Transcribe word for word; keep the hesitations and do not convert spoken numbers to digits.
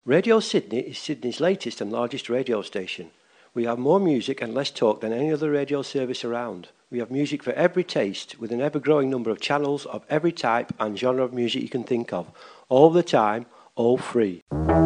Radio Sydney is Sydney's latest and largest radio station. We have more music and less talk than any other radio service around. We have music for every taste, with an ever-growing number of channels of every type and genre of music you can think of, all the time, all free.